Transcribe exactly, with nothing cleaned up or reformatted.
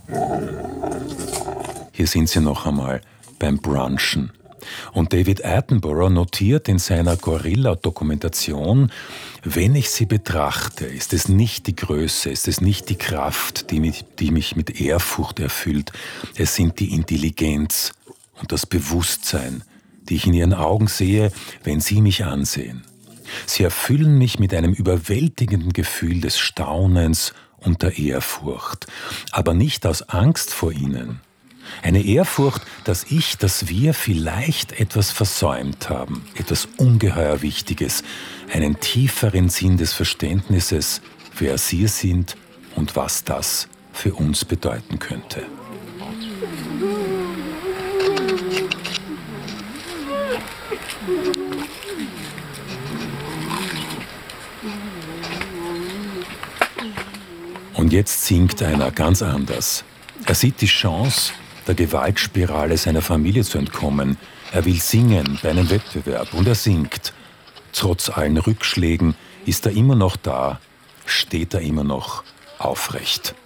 Hier sind sie noch einmal beim Brunchen. Und David Attenborough notiert in seiner Gorilla-Dokumentation: Wenn ich sie betrachte, ist es nicht die Größe, ist es nicht die Kraft, die mich, die mich mit Ehrfurcht erfüllt. Es sind die Intelligenz und das Bewusstsein, die ich in ihren Augen sehe, wenn sie mich ansehen. Sie erfüllen mich mit einem überwältigenden Gefühl des Staunens und der Ehrfurcht, aber nicht aus Angst vor ihnen. Eine Ehrfurcht, dass ich, dass wir vielleicht etwas versäumt haben, etwas ungeheuer Wichtiges, einen tieferen Sinn des Verständnisses, wer sie sind und was das für uns bedeuten könnte. Und jetzt singt einer ganz anders. Er sieht die Chance, der Gewaltspirale seiner Familie zu entkommen. Er will singen bei einem Wettbewerb und er singt. Trotz allen Rückschlägen ist er immer noch da, steht er immer noch aufrecht.